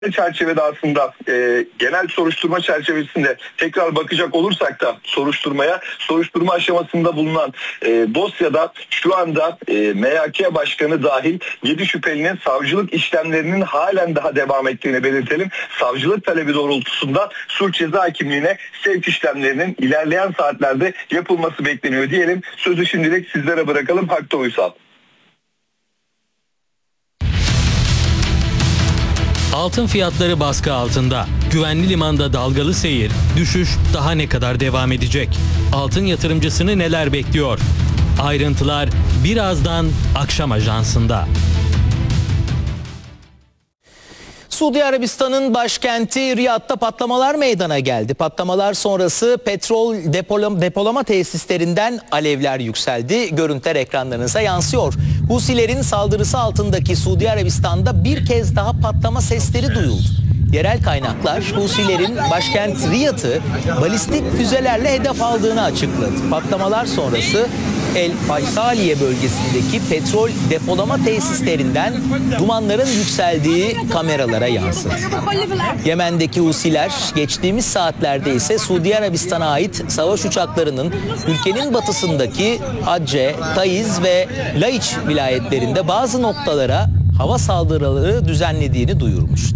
çerçevede aslında genel soruşturma çerçevesinde tekrar bakacak olursak da soruşturma aşamasında bulunan dosyada şu anda MHK Başkanı dahil 7 şüphelinin savcılık işlemlerinin halen daha devam ettiğini belirtelim. Savcılık talebi doğrultusunda suç ceza hakimliğine sevk işlemlerinin ilerleyen saatlerde yapılması bekleniyor diyelim. Sözü şimdilik sizlere bırakalım. Hakta Uysal. Altın fiyatları baskı altında. Güvenli limanda dalgalı seyir, düşüş daha ne kadar devam edecek? Altın yatırımcısını neler bekliyor? Ayrıntılar birazdan Akşam Ajansı'nda. Suudi Arabistan'ın başkenti Riyad'da patlamalar meydana geldi. Patlamalar sonrası petrol depolama tesislerinden alevler yükseldi. Görüntüler ekranlarınıza yansıyor. Husilerin saldırısı altındaki Suudi Arabistan'da bir kez daha patlama sesleri duyuldu. Yerel kaynaklar Husilerin başkent Riyad'ı balistik füzelerle hedef aldığını açıkladı. Patlamalar sonrası El Faysaliye bölgesindeki petrol depolama tesislerinden dumanların yükseldiği kameralara yansıdı. Yemen'deki Husiler geçtiğimiz saatlerde ise Suudi Arabistan'a ait savaş uçaklarının ülkenin batısındaki Hacce, Taiz ve Laiç vilayetlerinde bazı noktalara hava saldırıları düzenlediğini duyurmuştu.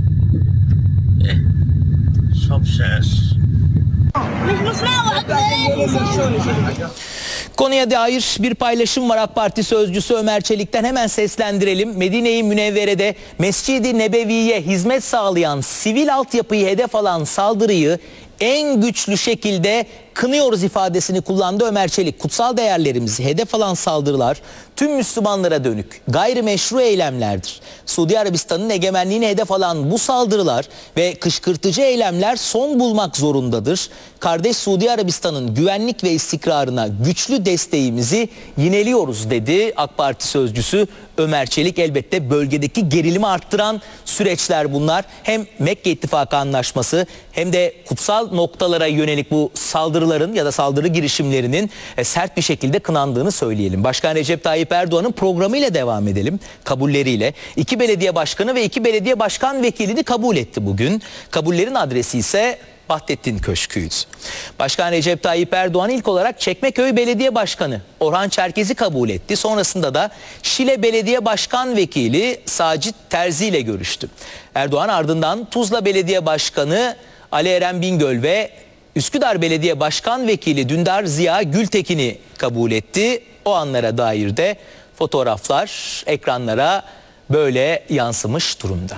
Konuya dair bir paylaşım var AK Parti sözcüsü Ömer Çelik'ten, hemen seslendirelim. Medine-i Münevvere'de Mescid-i Nebevi'ye hizmet sağlayan sivil altyapıyı hedef alan saldırıyı en güçlü şekilde kınıyoruz ifadesini kullandı Ömer Çelik. Kutsal değerlerimizi hedef alan saldırılar tüm Müslümanlara dönük gayrimeşru eylemlerdir. Suudi Arabistan'ın egemenliğini hedef alan bu saldırılar ve kışkırtıcı eylemler son bulmak zorundadır. Kardeş Suudi Arabistan'ın güvenlik ve istikrarına güçlü desteğimizi yineliyoruz dedi AK Parti sözcüsü Ömer Çelik. Elbette bölgedeki gerilimi arttıran süreçler bunlar. Hem Mekke İttifakı Anlaşması hem de kutsal noktalara yönelik bu saldırıların ya da saldırı girişimlerinin sert bir şekilde kınandığını söyleyelim. Başkan Recep Tayyip Erdoğan'ın programıyla devam edelim, kabulleriyle. 2 belediye başkanı ve 2 belediye başkan vekilini kabul etti bugün. Kabullerin adresi ise Vahdettin Köşkü'ydü. Başkan Recep Tayyip Erdoğan ilk olarak Çekmeköy Belediye Başkanı Orhan Çerkez'i kabul etti. Sonrasında da Şile Belediye Başkan Vekili Sacit Terzi ile görüştü. Erdoğan ardından Tuzla Belediye Başkanı Ali Eren Bingöl ve Üsküdar Belediye Başkan Vekili Dündar Ziya Gültekin'i kabul etti. O anlara dair de fotoğraflar ekranlara böyle yansımış durumda.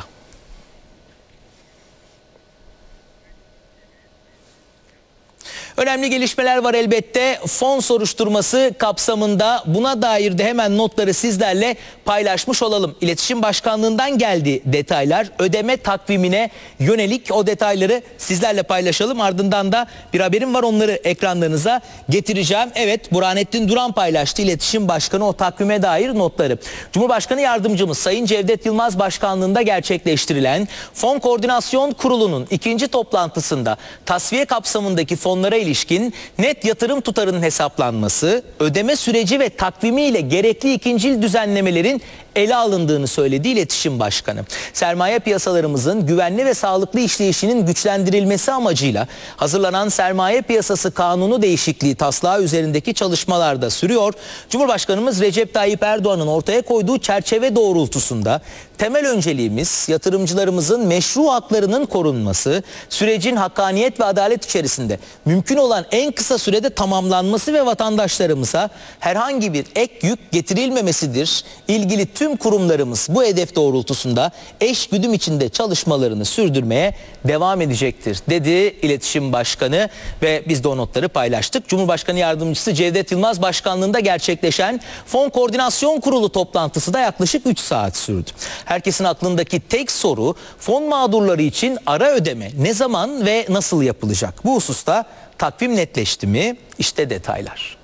Önemli gelişmeler var elbette. Fon soruşturması kapsamında, buna dair de hemen notları sizlerle paylaşmış olalım. İletişim Başkanlığı'ndan geldi detaylar. Ödeme takvimine yönelik o detayları sizlerle paylaşalım. Ardından da bir haberim var, onları ekranlarınıza getireceğim. Evet, Burhanettin Duran paylaştı, İletişim Başkanı, o takvime dair notları. Cumhurbaşkanı Yardımcımız Sayın Cevdet Yılmaz Başkanlığı'nda gerçekleştirilen Fon Koordinasyon Kurulu'nun 2. toplantısında tasfiye kapsamındaki fonlara ilişkin net yatırım tutarının hesaplanması, ödeme süreci ve takvimiyle gerekli ikincil düzenlemelerin ele alındığını söyledi İletişim Başkanı. Sermaye piyasalarımızın güvenli ve sağlıklı işleyişinin güçlendirilmesi amacıyla hazırlanan Sermaye Piyasası Kanunu değişikliği taslağı üzerindeki çalışmalar da sürüyor. Cumhurbaşkanımız Recep Tayyip Erdoğan'ın ortaya koyduğu çerçeve doğrultusunda temel önceliğimiz yatırımcılarımızın meşru haklarının korunması, sürecin hakkaniyet ve adalet içerisinde mümkün olan en kısa sürede tamamlanması ve vatandaşlarımıza herhangi bir ek yük getirilmemesidir. İlgili tüm kurumlarımız bu hedef doğrultusunda eş güdüm içinde çalışmalarını sürdürmeye devam edecektir dedi İletişim Başkanı ve biz de o notları paylaştık. Cumhurbaşkanı Yardımcısı Cevdet Yılmaz Başkanlığında gerçekleşen Fon Koordinasyon Kurulu toplantısı da yaklaşık 3 saat sürdü. Herkesin aklındaki tek soru, fon mağdurları için ara ödeme ne zaman ve nasıl yapılacak? Bu hususta takvim netleşti mi? İşte detaylar.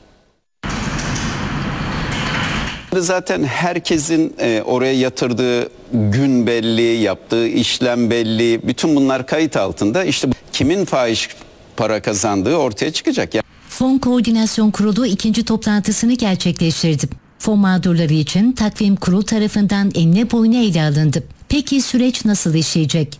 Zaten herkesin oraya yatırdığı gün belli, yaptığı işlem belli. Bütün bunlar kayıt altında. İşte kimin fahiş para kazandığı ortaya çıkacak. Fon Koordinasyon Kurulu 2. toplantısını gerçekleştirdi. Fon mağdurları için takvim kurul tarafından enine boyuna ele alındı. Peki süreç nasıl işleyecek?